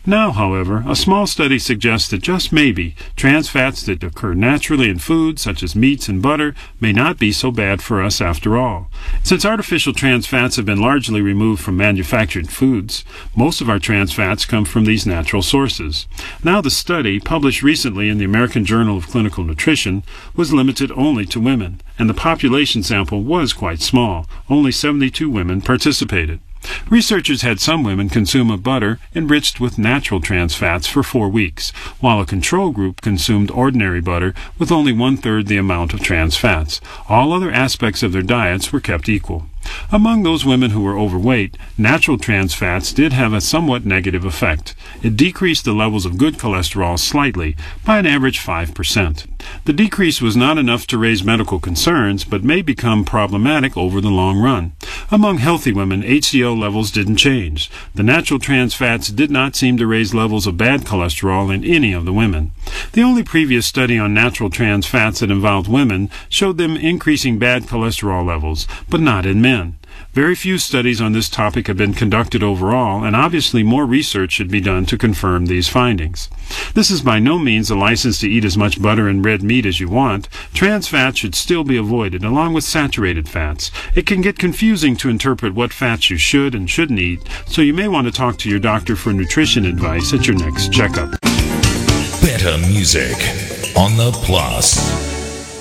Now, however, a small study suggests that just maybe trans fats that occur naturally in foods such as meats and butter may not be so bad for us after all. Since artificial trans fats have been largely removed from manufactured foods, most of our trans fats come from these natural sources. Now, the study, published recently in the American Journal of Clinical Nutrition, was limited only to women, and the population sample was quite small. Only 72 women participated. Researchers had some women consume a butter enriched with natural trans fats for 4 weeks, while a control group consumed ordinary butter with only 1/3 the amount of trans fats. All other aspects of their diets were kept equal. Among those women who were overweight, natural trans fats did have a somewhat negative effect. It decreased the levels of good cholesterol slightly, by an average 5%. The decrease was not enough to raise medical concerns, but may become problematic over the long run. Among healthy women, HDL levels didn't change. The natural trans fats did not seem to raise levels of bad cholesterol in any of the women. The only previous study on natural trans fats that involved women showed them increasing bad cholesterol levels, but not in men. Very few studies on this topic have been conducted overall, and obviously more research should be done to confirm these findings. This is by no means a license to eat as much butter and red meat as you want. Trans fats should still be avoided, along with saturated fats. It can get confusing to interpret what fats you should and shouldn't eat, so you may want to talk to your doctor for nutrition advice at your next checkup. Better music on the Plus.